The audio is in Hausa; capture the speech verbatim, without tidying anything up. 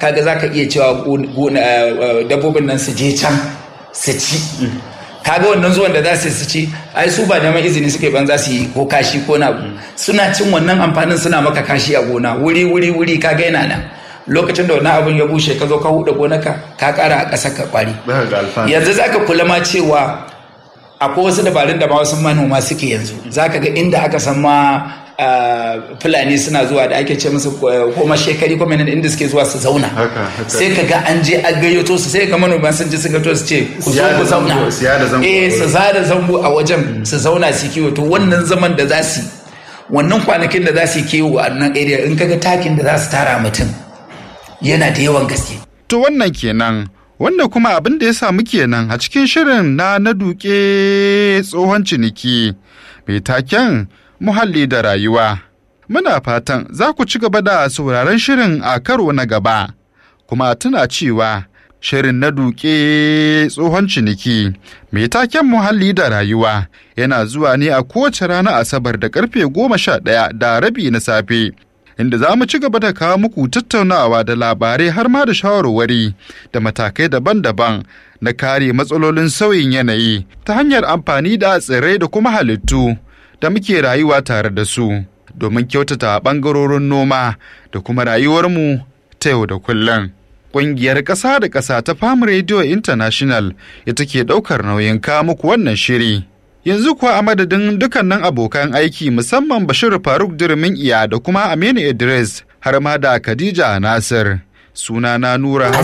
kaga zaka iya cewa dabbobin nan su je can su ci kaga wannan zuwan da za su ci ai su ba neman izini suke ban za su yi ko kashi ko na suna cin wannan amfanin suna maka kashi a gona wuri wuri wuri kaga yana nan lokacin da wannan abin ya bushe ka zo ka huda gonaka ka kara a ƙasa ka kwari yanzu zaka kula ma cewa akwai wasu dabarun da ma wasu manoma suke yanzu zaka ga inda aka san ma fulani suna zuwa da ake ce musu koma shekari kuma nan inda suke zuwa su zauna sai ka ga an je a gayyato su sai ka manoma sun ji sun gato su ce ku zo ku zauna eh su zada zango a wajen su zauna su kiwo to wannan zaman da za su wannan kwanakin da za su kiwo a nan area in kaga takin da za su tara mutum yana da yawan gaske. To wannan kenan, wanda kuma abin da ya samu kenan a cikin shirin na na duke tsohon ciniki mai taken muhalli da rayuwa. Muna fatan za ku ci gaba da sauraron shirin a karo na gaba, kuma tuna cewa shirin na duke tsohon ciniki mai taken muhalli da rayuwa yana zuwa ne a kowace rana Asabar da karfe goma sha ɗaya da rabi na safe. Inda za mu ci gaba da kawo muku tattaunawa da labarai har ma da shawarwari da matakai daban-daban na kare matsalolin sauyin yanayi ta hanyar amfani da tsirrai da kuma halittu da muke rayuwa tare da su domin kyautata ɓangarorin noma da kuma rayuwarmu ta yau da kullum. Ƙungiyar ƙasa da ƙasa ta Farm Radio International ita ke ɗaukar nauyin kawo muku wannan shiri. Yanzu kuwa a madadin dukkanin abokan aiki musamman Bashir Faruk Dirmin Iya da kuma Aminu Idris har ma da Khadija Nasir. Sunana Nura